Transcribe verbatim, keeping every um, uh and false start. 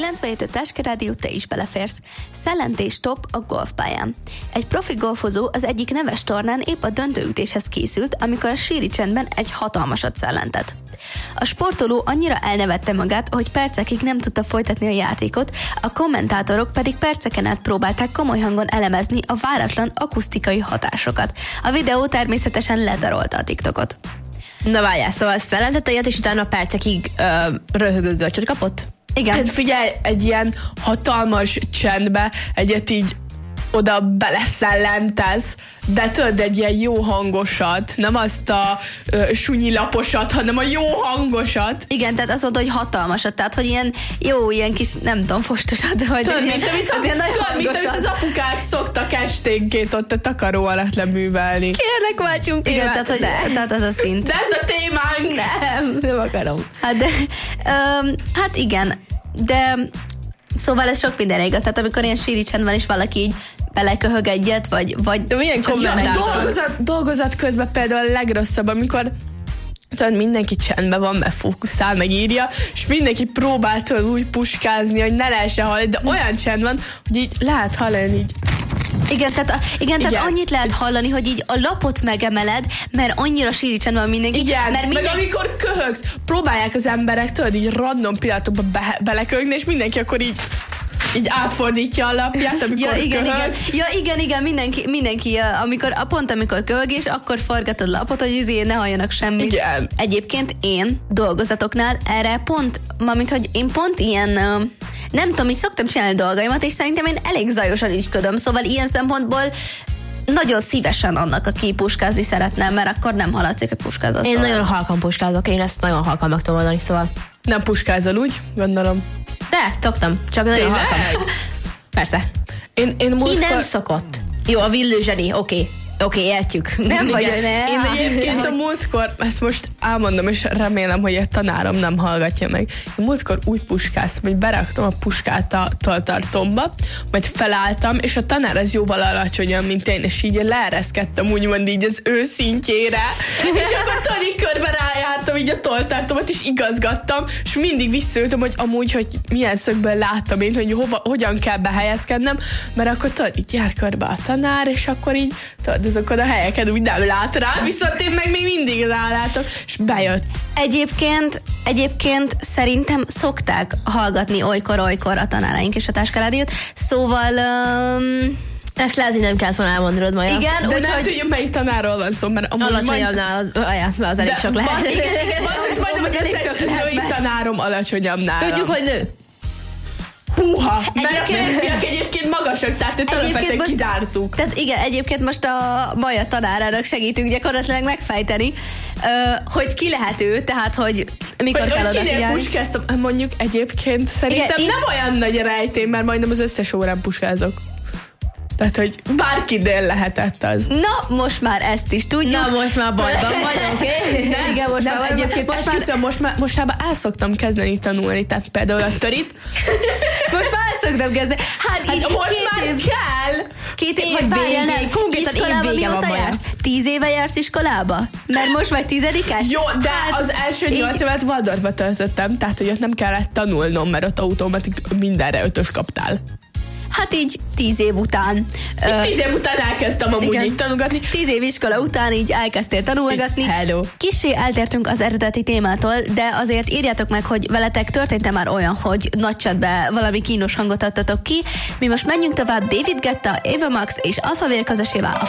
kilencvenhét öt Táska Rádió, te is beleférsz. Szellentés top a golfpályán. Egy profi golfozó az egyik neves tornán épp a döntőütéshez készült, amikor a síri csendben egy hatalmasat szellentett. A sportoló annyira elnevette magát, hogy percekig nem tudta folytatni a játékot, a kommentátorok pedig perceken át próbálták komoly hangon elemezni a váratlan akusztikai hatásokat. A videó természetesen ledarolta a TikTokot. Na várjál, szóval szellentett egyet, és utána percekig ö, röhögő görcsöt kapott? Igen. Hát figyelj, egy ilyen hatalmas csendbe egyet így oda beleszellentesz, de tudod, egy ilyen jó hangosat, nem azt a ö, sunyi laposat, hanem a jó hangosat. Igen, tehát azt mondta, hogy hatalmasat, tehát hogy ilyen jó, ilyen kis, nem tudom, fostosat, vagy Tudod, ilyen, mint amit, hát ilyen nagy tudod, mint amit az apukák szoktak esténként ott a takaró alatt leművelni. Kérlek, váltsunk igen, témát. tehát, hogy, tehát az a szint. De ez a témánk! Nem, nem akarom. Hát, de, öm, hát igen, de szóval ez sok mindenre igaz, tehát amikor ilyen síri csend van, és valaki így beleköhög egyet, vagy, vagy de milyen kommentátor? Dolgozat, dolgozat közben például a legrosszabb, amikor tudod, mindenki csendben van, mert fókuszál, meg írja, és mindenki próbál tőle úgy puskázni, hogy ne lehessen hallani, de olyan csend van, hogy így lehet hallani így. Igen, tehát, a, igen, igen, tehát annyit lehet hallani, hogy így a lapot megemeled, mert annyira síri csend van mindenki. Igen, mert minden... meg amikor köhögsz, próbálják az emberek, tudod, így random pillanatokba be- beleköhögni, és mindenki akkor így így átfordítja a lapját, amikor ja, igen, köhög. igen. Ja, igen, igen, mindenki, mindenki amikor, pont amikor köhögés, akkor forgatod lapot, hogy üzé, ne halljanak semmit. Igen. Egyébként én dolgozatoknál erre pont, mármint, hogy én pont ilyen, nem tudom, így szoktam csinálni dolgaimat, és szerintem én elég zajosan ügyködöm, szóval ilyen szempontból nagyon szívesen annak, aki puskázni szeretne, mert akkor nem hallatszik, hogy puskázol. Én szóval. nagyon halkan puskázok, én ezt nagyon halkan meg tudom mondani, szóval. Nem puskázol úgy, gondolom. De, szoktam, csak nagyon Tényleg? halkan meg. Persze. Én, én Ki múltkor... nem szokott? Jó, a villő zseni, oké. Okay. Oké, okay, értjük. Nem vagy, Igen. ne. Én egyébként a múltkor, ezt most elmondom, és remélem, hogy egy tanárom nem hallgatja meg. Én múltkor úgy puskáztam, hogy beraktam a puskát a toltartomba, majd felálltam, és a tanár az jóval alacsonyabb, mint én, és így leereszkedtem úgymond így az ő szintjére, és akkor tudod, így körbe rájártam így a toltartomat, és igazgattam, és mindig visszajöttem, hogy amúgy, hogy milyen szögből láttam én, hogy hova, hogyan kell behelyezkednem, mert akkor tudod, így jár körbe a tanár, és akkor így tudod, azokon a helyeken úgy nem lát rá, viszont én meg még mindig rálátok, és bejött. Egyébként, egyébként szerintem szokták hallgatni olykor-olykor a tanáraink és a Táska Rádiót, szóval... Um, ezt lehet, hogy nem kellett volna elmondanod majd. igen, De úgy, nem hogy... tudjuk, melyik tanárról van szó, mert amúgy Alacsonyabbnál, majd... az elég sok lehet. Basszus, Igen, igen, basszus, majdnem az elég összes sok lehet, női mert- tanárom alacsonyabb nálam. Tudjuk, hogy nő. Húha, mert a Egyébként- férfiak egyébként magasak, tehát őt alapvetően most- kizártuk. Tehát igen, egyébként most a Maja tanárának segítünk gyakorlatilag megfejteni, ö, hogy ki lehet ő, tehát hogy mikor Hogy, kell hogy kinél odafigyelni. puskáztam, mondjuk egyébként szerintem Igen, én- nem olyan nagy rejtély, mert majdnem az összes órán puskázok. Tehát, hogy bárkinél lehetett az. Na, most már ezt is tudjuk. Na, most már bajban vagyok, oké? Okay? Igen, most Nem, már egyébként most már, esküszöm, most már, mostában el szoktam kezdeni tanulni, tehát például a törit. most már el szoktam kezdeni. Hát, Hát így most két már év, kell! két év, Év vagy várjál, végén, nem, konkrétan iskolába év vége mióta van, Maja. jársz? Tíz éve jársz iskolába? Mert most vagy tizedikás? Jó, de Hát, az első így- nyolc évet Waldorfba töltöttem, tehát hogy ott nem kellett tanulnom, mert ott automatik mindenre ötös kaptál. Hát így tíz év után. Ö, Itt tíz év után elkezdtem amúgy igen. így tanulgatni. Tíz év iskola után így elkezdtél tanulgatni. Hello. Kissé eltértünk az eredeti témától, de azért írjátok meg, hogy veletek történt-e már olyan, hogy nagy chatbe valami kínos hangot adtatok ki. Mi most menjünk tovább David Guetta, Ava Max és Alphaville közösével.